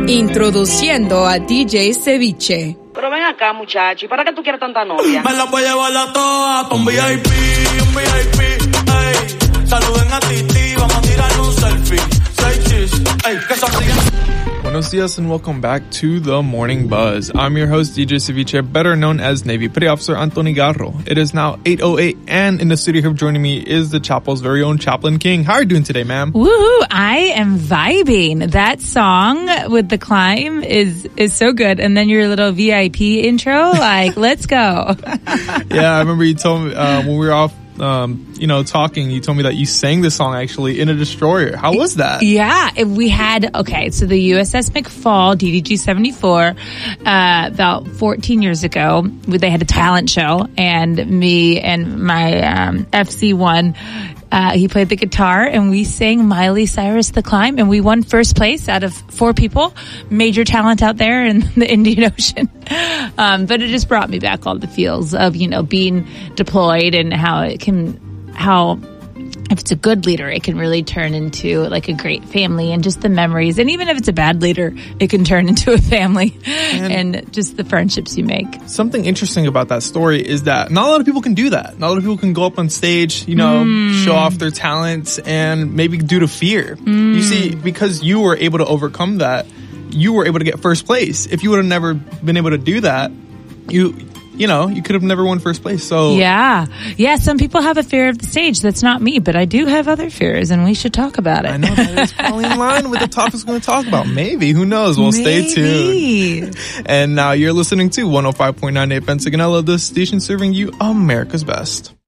Introduciendo a DJ Ceviche. Pero ven acá, muchacho, ¿y para qué tú quieres tanta novia? Me la voy a llevar a todas pa' un VIP, ey. Saluden a Titi, vamos a tirar un selfie. Say cheese, ey, que sonríen. Buenos dias and welcome back to The Morning Buzz. I'm your host, DJ Ceviche, better known as Navy Petty Officer Anthony Garro. It is now 8:08, and in the studio here joining me is the Chapel's very own Chaplain King. How are you doing today, ma'am? Woohoo! I am vibing. That song with the climb is so good. And then your little VIP intro, like, let's go. Yeah, I remember you told me when we were off talking, you told me that you sang the song actually in a destroyer. How was that? Yeah, we had, so the USS McFall, DDG-74, about 14 years ago, they had a talent show, and me and my FC1, he played the guitar, and we sang Miley Cyrus The Climb, and we won first place out of 4 people. Major talent out there in the Indian Ocean. But it just brought me back all the feels of, being deployed and how if it's a good leader, it can really turn into like a great family, and just the memories. And even if it's a bad leader, it can turn into a family and just the friendships you make. Something interesting about that story is that not a lot of people can do that. Not a lot of people can go up on stage, show off their talents and maybe due to fear. You see, because you were able to overcome that, you were able to get first place. If you would have never been able to do that, you could have never won first place. So yeah, some people have a fear of the stage. That's not me, but I do have other fears, and we should talk about it. I know that is probably in line with the topics we're going to talk about. Maybe, who knows? Well, stay tuned. And now you're listening to 105.9 FM Sigonella, the station serving you America's best.